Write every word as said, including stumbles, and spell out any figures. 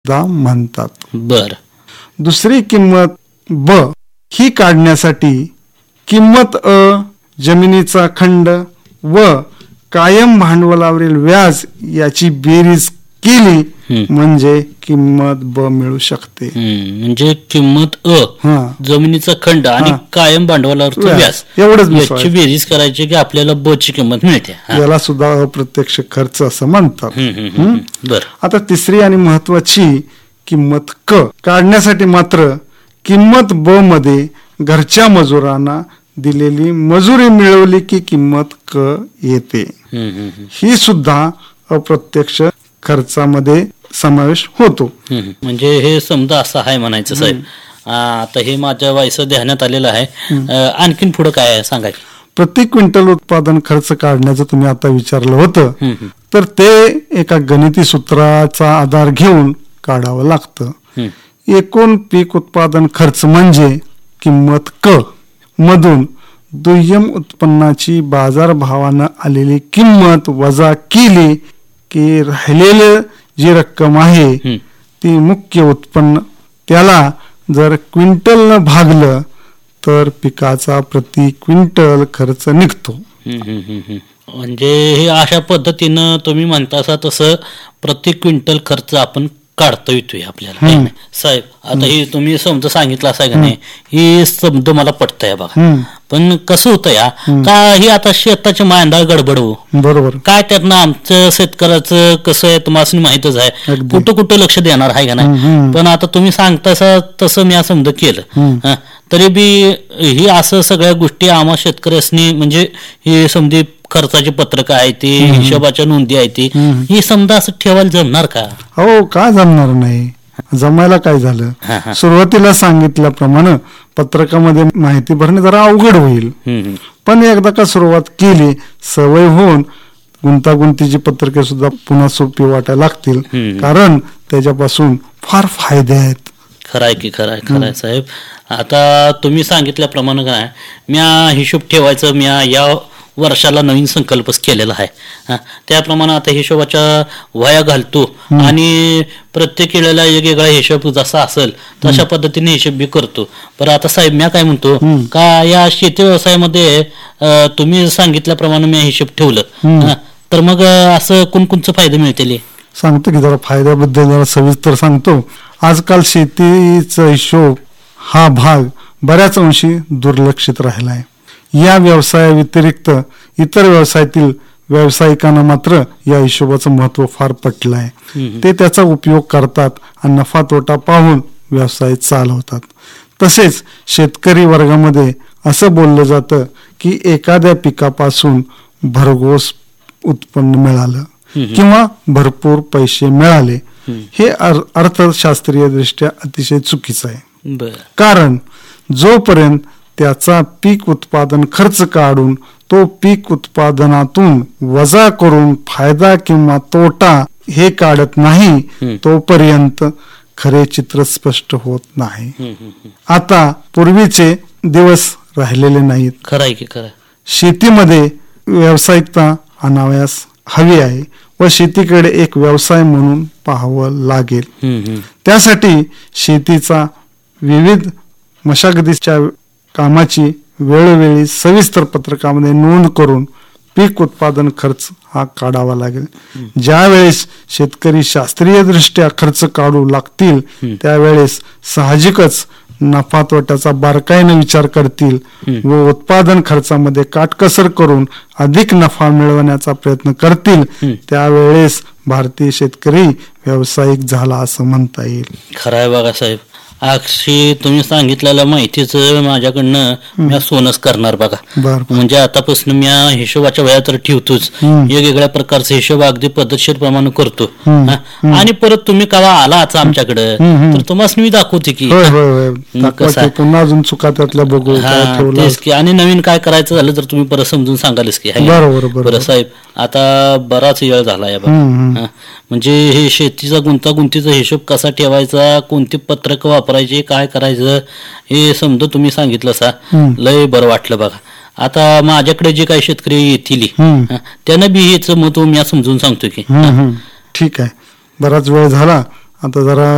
सुद्धा म्हणतात. बर. दुसरी किंमत ब ही काढण्यासाठी किंमत अ जमिनीचा खंड व कायम भांडवलावरील व्याज याची बेरीज केली म्हणजे किंमत ब मिळू शकते. म्हणजे किंमत अ जमिनीचा खंड आणि कायम भांडवलावरचं व्याज एवढंच याची बेरीज करायची की आपल्याला ब ची किंमत मिळते. याला सुद्धा अप्रत्यक्ष खर्च असं म्हणतात. बर. आता तिसरी आणि महत्वाची किंमत क काढण्यासाठी मात्र किंमत ब मध्ये घरच्या मजुरांना दिलेली मजुरी मिळवली की किंमत क येते. ही सुद्धा अप्रत्यक्ष खर्चामध्ये समावेश होतो. म्हणजे हे समजा असं आहे म्हणायचं साहेब. आता हे माझ्या वयस ध्यानात आलेलं आहे. आणखीन पुढे काय आहे सांगा. प्रति क्विंटल उत्पादन खर्च काढण्याचं तुम्ही आता विचारलं होतं तर ते एका गणिती सूत्राचा आधार घेऊन काढावं लागतं. एकूण पीक उत्पादन खर्च म्हणजे किंमत क मधून दुय्यम उत्पन्नाची बाजारभावानं आलेली किंमत वजा केली की राहिलेलं जी रक्कम आहे ती मुख्य उत्पन्न. त्याला जर क्विंटलनं भागलं तर पिकाचा प्रति क्विंटल खर्च निघतो. म्हणजे हे अशा पद्धतीनं तुम्ही म्हणता तसं प्रति क्विंटल खर्च आपण काढता येतोय आपल्याला साहेब. आता हे तुम्ही समजा सांगितलं असं का नाही ही शब्द मला पटतंय बघा. पण कसं होतं या का ही आता शेताची मांदा गडबड हो बरोबर काय त्यातनं आमचं शेतकऱ्याचं कसं आहे तुम्हाला माहितच आहे कुठं कुठं लक्ष देणार आहे का नाही. पण आता तुम्ही सांगता तसं मी समजा केलं तरी बी ही असं सगळ्या गोष्टी आम्हा शेतकऱ्यांनी म्हणजे हे समजे खर्चाचे पत्रक आहे ते हिशोबाच्या नोंदी आहे ती ही समजा असं ठेवायला जमणार का. हो का जमणार नाही. जमायला काय झालं सुरुवातीला सांगितल्याप्रमाणे पत्रकामध्ये माहिती भरणे जरा अवघड होईल. पण एकदा का सुरुवात केली सवय होऊन गुंतागुंतीची पत्रके सुद्धा पुन्हा सोपी वाटायला लागतील कारण त्याच्यापासून फार फायदे आहेत. खराय की खराय खराय साहेब. आता तुम्ही सांगितल्याप्रमाणे काय म्या हिशोब ठेवायचं म्या या वर्षाला नवीन संकल्पच केलेला आहे. त्याप्रमाणे आता हिशोबाच्या वह्या घालतो आणि प्रत्येक वेळेला वेगवेगळा हिशोब जसा असेल तशा पद्धतीने हिशोब बी करतो. पण आता साहेब म्या काय म्हणतो का या शेती व्यवसायामध्ये तुम्ही सांगितल्याप्रमाणे मी हिशोब ठेवलं तर मग असं कोणकोणचे फायदे मिळतील सांगतो की जरा फायद्याबद्दल जरा सविस्तर सांगतो. आजकाल शेतीचा हिशोब हा भाग बऱ्याच अंशी दुर्लक्षित राहिला आहे. या व्यवसायाव्यतिरिक्त इतर व्यवसायातील व्यावसायिकांना मात्र या हिशोबाचं महत्व फार पटलं आहे. ते त्याचा उपयोग करतात आणि नफा तोटा पाहून व्यवसाय चालवतात. तसेच शेतकरी वर्गामध्ये असं बोललं जातं की एखाद्या पिकापासून भरघोस उत्पन्न मिळालं किंवा भरपूर पैसे मिळाले हे अर्थशास्त्रीय दृष्ट्या अतिशय चुकीचं आहे. कारण जोपर्यंत त्याचा पीक उत्पादन खर्च काढून तो पीक उत्पादनातून वजा करून फायदा किंवा तोटा हे काढत नाही तोपर्यंत खरे चित्र स्पष्ट होत नाही. आता पूर्वीचे दिवस राहिलेले नाहीत. खरंय की खरं. शेतीमध्ये व्यावसायिकता आणावयास हवी आहे व शेतीकडे एक व्यवसाय म्हणून पाहावं लागेल. त्यासाठी शेतीचा विविध मशागतीच्या कामाची वेळोवेळी सविस्तर पत्रकामध्ये नोंद करून पीक उत्पादन खर्च हा काढावा लागेल. ज्या वेळेस शेतकरी शास्त्रीय दृष्ट्या खर्च काढू लागतील त्यावेळेस साहजिकच नफा तोट्याचा बारकाईने विचार करतील व उत्पादन खर्चामध्ये काटकसर करून अधिक नफा मिळवण्याचा प्रयत्न करतील. त्यावेळेस भारतीय शेतकरी व्यावसायिक झाला असं म्हणता येईल. खरं आहे बघा साहेब. अक्षी तुम्ही सांगितलेल्या माहितीच माझ्याकडनं मी सोनच करणार बघा. म्हणजे आतापासून मी हिशोबाच्या वह्या तर ठेवतोच वेगवेगळ्या प्रकारचे हिशोब अगदी पद्धतशीर प्रमाणे करतो. आणि परत तुम्ही केव्हा आलाच आमच्याकडे तर तुम्हाला मी दाखवते की पुन्हा अजून चुका त्यातल्या बघू तेच की आणि नवीन काय करायचं झालं तर तुम्ही परत समजून सांगालच की. बरं साहेब आता बराच वेळ झाला बघा. म्हणजे हे शेतीचा गुंतागुंतीचा हिशोब कसा ठेवायचा कोणती पत्रक वापरायची काय करायचं हे समजा तुम्ही सांगितलं सा लय बरं वाटलं बघा. आता माझ्याकडे जे काही शेतकरी येतील त्यांना बी हेच मत मी समजून सांगतो की. ठीक आहे. बराच वेळ झाला आता जरा